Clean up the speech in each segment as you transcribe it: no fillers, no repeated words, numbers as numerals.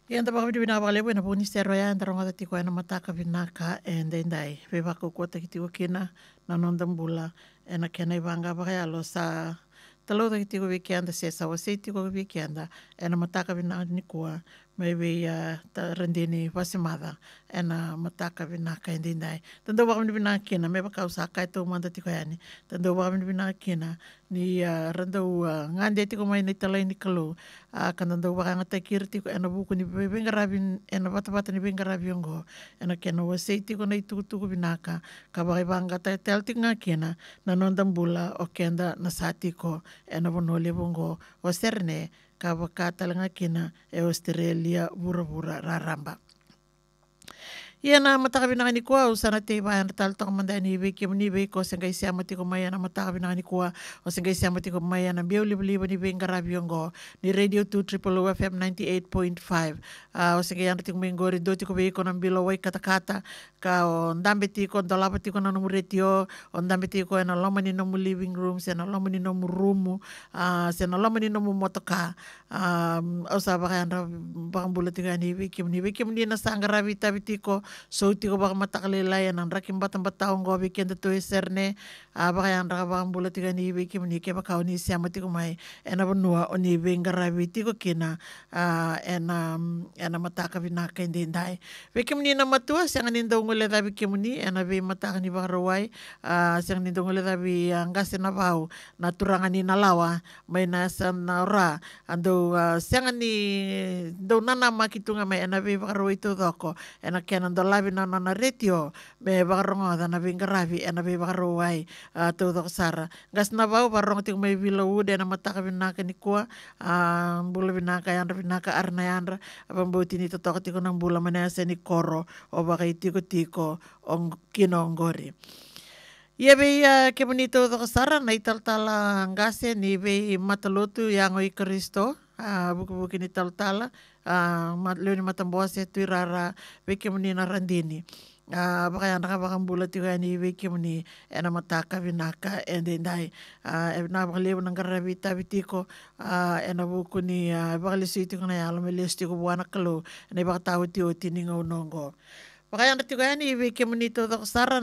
Yan ta bakam dibina bakale buena puni stero ya ndaro ngata tiko ena mataka vinaka and dai ve bako kota kitiko kina na nondam bula ena kena ibanga bakalo sa talo da kitiko weekend se sa wase tiko weekend ena mataka vinaka ni kua mai ve ya ta rendini pasimada ena mataka vinaka and dai tando bakam dibina kina me bakau sa kai to manda tiko yani tando bakam dibina kina ni rando ngande tiko mai ni talai ni kalu kanando wakanga takir tiko ena buku ni bengarabin ena bata ni bengarabin go ena kena wasei tiko na tuku binaka kabakai banga tel tinga kena na nondam bula o kenda na satiko ena bonole bongo waserne kabaka talanga kena e Australia bura raramba. Iana matakabina ni kuwa usana te ba na tal tok manda ni be kim ni be ko sengai sia mati ko maya na matakabina ni kuwa o sengai sia mati ko maya na bioli beli ni be ngarabiongo ni radio 2 triple FM 98.5 o sengai ana tik mengori do tiko be ko na bilo wai kata ka o ndambe tiko ndolapa tiko na no retio o ndambe tiko na loma ni no living room se na loma ni no room se na loma ni no motoka o sa ba andra ba mbula tiko ni be kim ni na sangarabi tabitiko so tiko baka matakalila yan ang rakim batang bataong gobi kenda to eserne baka yan raka baka mbula tika ni ibe kim ni ke baka ni siya matiko mai ena banua o ni ibe ngarabi tiko kina ena mataka binaka hindi inday bekim ni na matua siyang nindaw ngule tabi kim ni ena be mataka ni baka rawai siyang nindaw ngule tabi angkas na bau na turangan ni nalawa may nasa na ora ando siyang ni daw nanama kitunga may ena be baka rawai to doko ena kenan labi na retio be bakarongo na bingarabi ena be bakaruai todo sara gas na bau barong ting may vilo ude na mataka binaka ni kuwa bula binaka yan binaka arna yan abambuti ni totok tiko ng bula manasa ni koro o bakay tiko ong kinonggori. Ia be ke bonito to sara na italtala ngase ni be matalutu yang oi Kristo buku-buku ni taltala leoni matambose tu rara beke muni na randini baka yan baka bula ti ni beke muni ena mataka binaka dai na baka lewo ng karabita bitiko ena buku ni baka lisiti ko na yalo melisti ko buwana kalo ena baka tao ti o tiningaw nongo baka yan ti ni beke muni to sara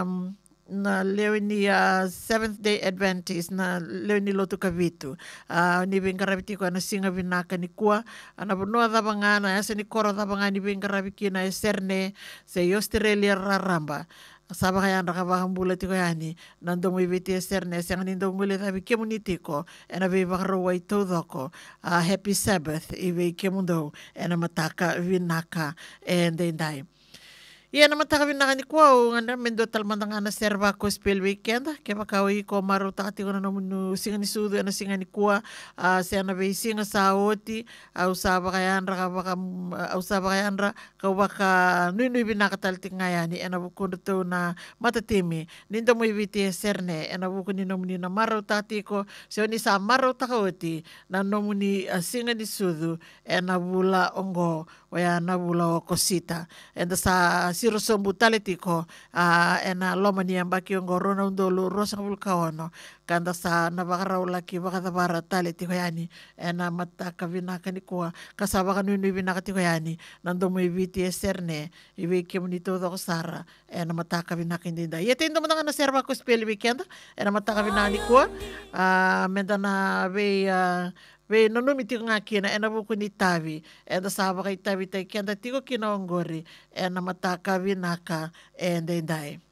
na leo ni Seventh Day Adventist na leo ni Lotu Kavitu ni bengarabiti ko na singa binaka ni kuwa ana bunua dabangana asa ni koro dabangana ni bengarabiki na eserne se Australia raramba saba kaya nakabakang bulat ko yani nandong may biti eserne siyang nindong muli tabi kemuniti ko ena be bakaraway todo ko Happy Sabbath ibe kemundo ena mataka binaka and then Iya naman takawin na ni ko nga mendo talman nga na serva ko spell weekend kaya pakawi ko maro takati ko na namun singa ni sudo na singa ni kuwa siya na bay singa sa oti usaba kaya andra usaba kaya andra ka baka nuy binakataltik nga yani ena bukun to na matatimi nindo mo ibiti serne ena bukun ni namun na maro takati ko siya ni sa maro takawati na namun ni singa ni sudo ena bula ongo waya na bula kosita enda sa siro sombutality ko ena loma ni ambaki yung gorona undolo rosa bulkaono kanda sa nabakaraw laki baka tabara tality ko yani ena mataka binaka ni kuwa kasaba ka nunu binaka ko yani nando mo ibiti eserne ibiki mo nito ko sara ena mataka binaka hindi da yete indo mo na serva ko spell weekend ena mataka binaka ni kuwa menda na be nanumiti nga kina ena buku ni tavi ena saba kay tavi tay kenda tiko kinaonggori ena mataka binaka and dai